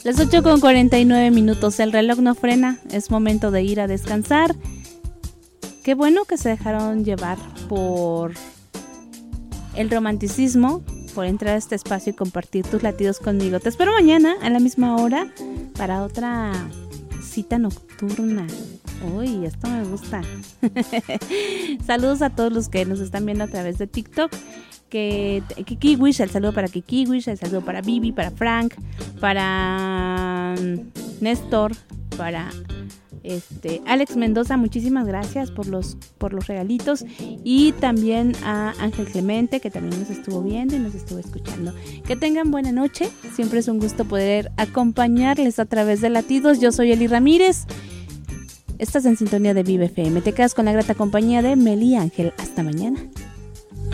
Las 8:49, el reloj no frena, es momento de ir a descansar. Qué bueno que se dejaron llevar por el romanticismo, por entrar a este espacio y compartir tus latidos conmigo. Te espero mañana a la misma hora para otra cita nocturna. Uy, esto me gusta. Saludos a todos los que nos están viendo a través de TikTok. Kiki Wish, el saludo para Kiki Wish, el saludo para Vivi, para Frank, para Néstor, para Alex Mendoza. Muchísimas gracias por los regalitos, y también a Ángel Clemente, que también nos estuvo viendo y nos estuvo escuchando. Que tengan buena noche, siempre es un gusto poder acompañarles a través de latidos. Yo soy Eli Ramírez, estás en sintonía de Vive FM, te quedas con la grata compañía de Meli Ángel. Hasta mañana.